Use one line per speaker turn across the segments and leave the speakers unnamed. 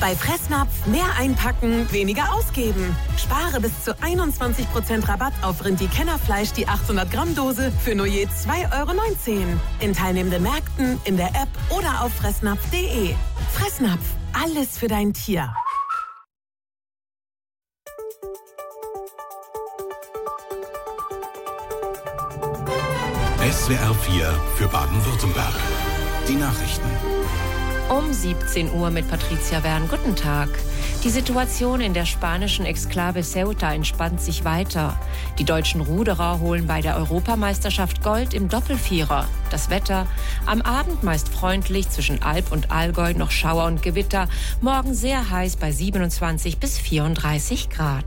Bei Fressnapf mehr einpacken, weniger ausgeben. Spare bis zu 21% Rabatt auf Rind-Kennerfleisch die 800 Gramm Dose für nur je 2,19 €. In teilnehmenden Märkten, in der App oder auf fressnapf.de. Fressnapf, alles für dein Tier.
SWR 4 für Baden-Württemberg. Die Nachrichten.
Um 17 Uhr mit Patricia Wern. Guten Tag. Die Situation in der spanischen Exklave Ceuta entspannt sich weiter. Die deutschen Ruderer holen bei der Europameisterschaft Gold im Doppelvierer. Das Wetter: am Abend meist freundlich, zwischen Alb und Allgäu noch Schauer und Gewitter. Morgen sehr heiß bei 27 bis 34 Grad.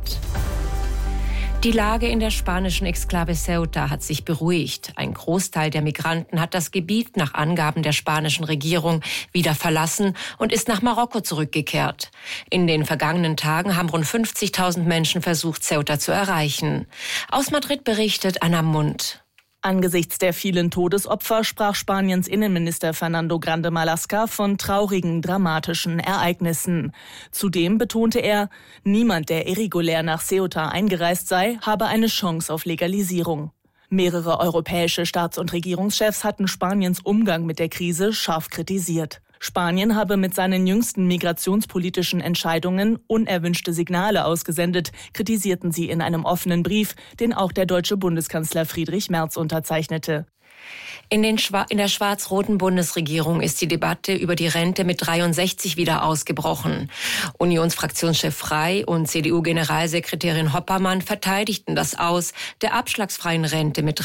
Die Lage in der spanischen Exklave Ceuta hat sich beruhigt. Ein Großteil der Migranten hat das Gebiet nach Angaben der spanischen Regierung wieder verlassen und ist nach Marokko zurückgekehrt. In den vergangenen Tagen haben rund 50.000 Menschen versucht, Ceuta zu erreichen. Aus Madrid berichtet Anna Mund.
Angesichts der vielen Todesopfer sprach Spaniens Innenminister Fernando Grande Marlaska von traurigen, dramatischen Ereignissen. Zudem betonte er, niemand, der irregulär nach Ceuta eingereist sei, habe eine Chance auf Legalisierung. Mehrere europäische Staats- und Regierungschefs hatten Spaniens Umgang mit der Krise scharf kritisiert. Spanien habe mit seinen jüngsten migrationspolitischen Entscheidungen unerwünschte Signale ausgesendet, kritisierten sie in einem offenen Brief, den auch der deutsche Bundeskanzler Friedrich Merz unterzeichnete.
In der schwarz-roten Bundesregierung ist die Debatte über die Rente mit 63 wieder ausgebrochen. Unionsfraktionschef Frey und CDU-Generalsekretärin Hoppermann verteidigten das Aus der abschlagsfreien Rente mit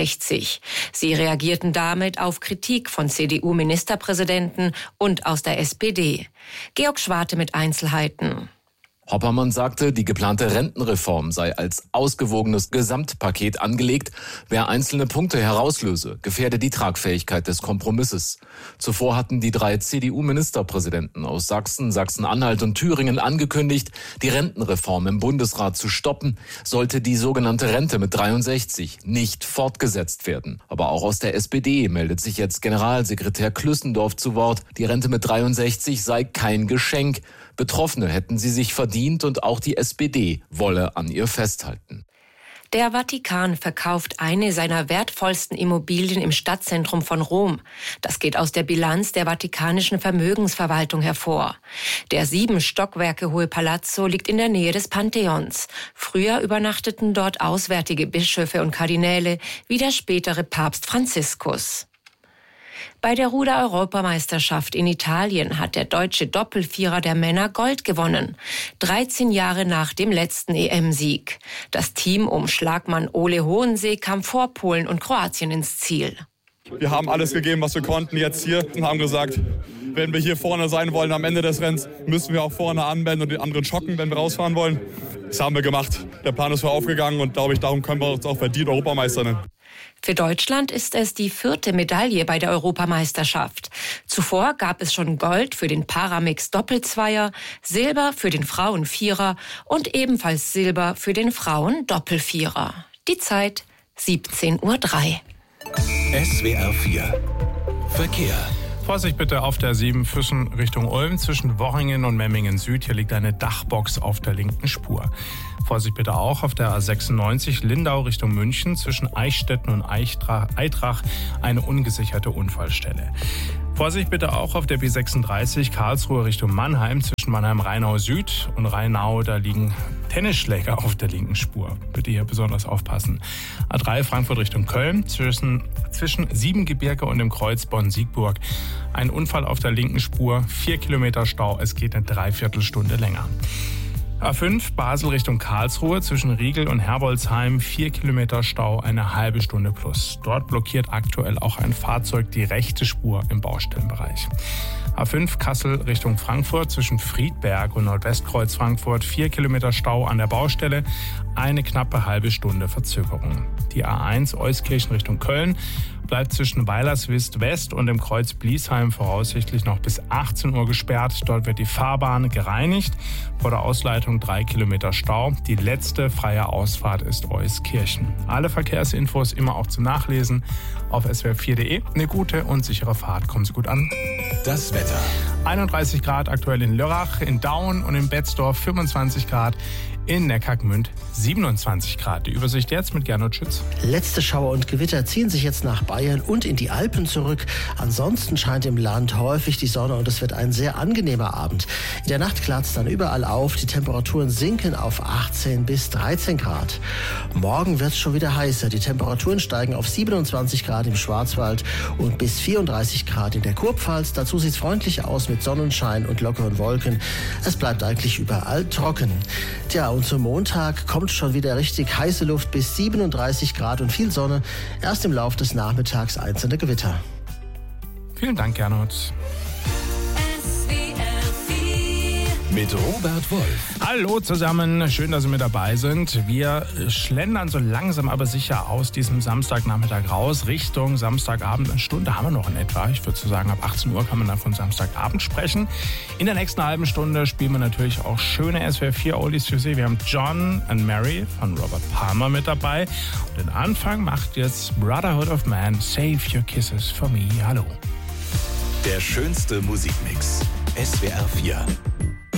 63. Sie reagierten damit auf Kritik von CDU-Ministerpräsidenten und aus der SPD. Georg Schwarte mit Einzelheiten.
Hoppermann sagte, die geplante Rentenreform sei als ausgewogenes Gesamtpaket angelegt. Wer einzelne Punkte herauslöse, gefährde die Tragfähigkeit des Kompromisses. Zuvor hatten die 3 CDU-Ministerpräsidenten aus Sachsen, Sachsen-Anhalt und Thüringen angekündigt, die Rentenreform im Bundesrat zu stoppen, sollte die sogenannte Rente mit 63 nicht fortgesetzt werden. Aber auch aus der SPD meldet sich jetzt Generalsekretär Klüssendorf zu Wort. Die Rente mit 63 sei kein Geschenk. Betroffene hätten sie sich verdient und auch die SPD wolle an ihr festhalten.
Der Vatikan verkauft eine seiner wertvollsten Immobilien im Stadtzentrum von Rom. Das geht aus der Bilanz der vatikanischen Vermögensverwaltung hervor. Der 7 Stockwerke hohe Palazzo liegt in der Nähe des Pantheons. Früher übernachteten dort auswärtige Bischöfe und Kardinäle, wie der spätere Papst Franziskus. Bei der Ruder-Europameisterschaft in Italien hat der deutsche Doppelvierer der Männer Gold gewonnen. 13 Jahre nach dem letzten EM-Sieg. Das Team um Schlagmann Ole Hohensee kam vor Polen und Kroatien ins Ziel.
Wir haben alles gegeben, was wir konnten jetzt hier und haben gesagt, wenn wir hier vorne sein wollen am Ende des Rennens, müssen wir auch vorne anmelden und den anderen schocken, wenn wir rausfahren wollen. Das haben wir gemacht. Der Plan ist aufgegangen und glaube ich, darum können wir uns auch verdient Europameister nennen.
Für Deutschland ist es die 4. Medaille bei der Europameisterschaft. Zuvor gab es schon Gold für den Paramix-Doppelzweier, Silber für den Frauenvierer und ebenfalls Silber für den Frauen-Doppelvierer. Die Zeit 17:03 Uhr.
SWR 4 Verkehr.
Vorsicht bitte auf der 7 Füssen Richtung Ulm zwischen Worringen und Memmingen Süd. Hier liegt eine Dachbox auf der linken Spur. Vorsicht bitte auch auf der A96 Lindau Richtung München zwischen Eichstätten und Eitrach eine ungesicherte Unfallstelle. Vorsicht bitte auch auf der B36 Karlsruhe Richtung Mannheim zwischen Mannheim-Rheinau Süd und Rheinau. Da liegen Tennisschläger auf der linken Spur. Bitte hier besonders aufpassen. A3 Frankfurt Richtung Köln zwischen Siebengebirge und dem Kreuz Bonn-Siegburg. Ein Unfall auf der linken Spur, 4 Kilometer Stau. Es geht eine Dreiviertelstunde länger. A5 Basel Richtung Karlsruhe zwischen Riegel und Herbolzheim 4 Kilometer Stau, eine halbe Stunde plus. Dort blockiert aktuell auch ein Fahrzeug die rechte Spur im Baustellenbereich. A5 Kassel Richtung Frankfurt zwischen Friedberg und Nordwestkreuz Frankfurt 4 Kilometer Stau an der Baustelle, eine knappe halbe Stunde Verzögerung. Die A1 Euskirchen Richtung Köln bleibt zwischen Weilerswist West und dem Kreuz Bliesheim voraussichtlich noch bis 18 Uhr gesperrt. Dort wird die Fahrbahn gereinigt. Vor der Ausleitung 3 Kilometer Stau. Die letzte freie Ausfahrt ist Euskirchen. Alle Verkehrsinfos immer auch zum Nachlesen auf swr4.de. Eine gute und sichere Fahrt. Kommen Sie gut an.
Das Wetter.
31 Grad aktuell in Lörrach, in Daun und in Betzdorf 25 Grad. In Neckargmünd 27 Grad. Die Übersicht jetzt mit Gernot Schütz.
Letzte Schauer und Gewitter ziehen sich jetzt nach Bayern und in die Alpen zurück. Ansonsten scheint im Land häufig die Sonne und es wird ein sehr angenehmer Abend. In der Nacht klart es dann überall auf. Die Temperaturen sinken auf 18 bis 13 Grad. Morgen wird es schon wieder heißer. Die Temperaturen steigen auf 27 Grad im Schwarzwald und bis 34 Grad in der Kurpfalz. Dazu sieht es freundlich aus mit Sonnenschein und lockeren Wolken. Es bleibt eigentlich überall trocken. Tja, und zum Montag kommt schon wieder richtig heiße Luft bis 37 Grad und viel Sonne. Erst im Laufe des Nachmittags einzelne Gewitter.
Vielen Dank, Gernot.
Mit Robert Wolf.
Hallo zusammen, schön, dass Sie mit dabei sind. Wir schlendern so langsam aber sicher aus diesem Samstagnachmittag raus, Richtung Samstagabend. Eine Stunde haben wir noch in etwa. Ich würde so sagen, ab 18 Uhr kann man dann von Samstagabend sprechen. In der nächsten halben Stunde spielen wir natürlich auch schöne SWR 4 Oldies für Sie. Wir haben John and Mary von Robert Palmer mit dabei. Und den Anfang macht jetzt Brotherhood of Man, Save Your Kisses for Me. Hallo.
Der schönste Musikmix. SWR 4.